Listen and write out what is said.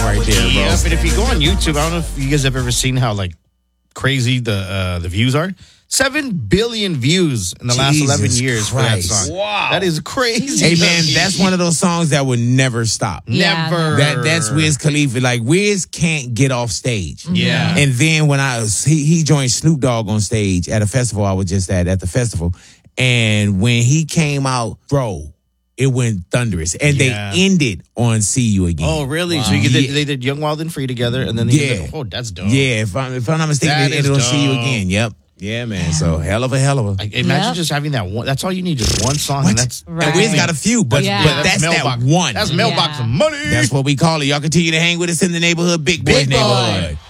right there, bro. Yeah, but if you go on YouTube, I don't know if you guys have ever seen how like crazy the views are. 7 billion views in the last 11 years for that song. Wow. That is crazy. Hey, man, that's one of those songs that would never stop. Yeah. Never. That's Wiz Khalifa. Like, Wiz can't get off stage. Yeah. And then when he joined Snoop Dogg on stage at a festival I was just at the festival. And when he came out, bro, it went thunderous. And they ended on See You Again. Oh, really? So they did Young, Wild, and Free together, and then oh, that's dope. Yeah, if I'm not mistaken, That they is ended on See You dope. Again. Yep. Yeah, man. So hell of a. Like, imagine just having that one. That's all you need, just one song. And that's Right. And Wiz got a few, but that's that mailbox. one. That's mailbox Yeah. money. That's what we call it. Y'all continue to hang with us in the neighborhood, Big Boys Big Boy. neighborhood.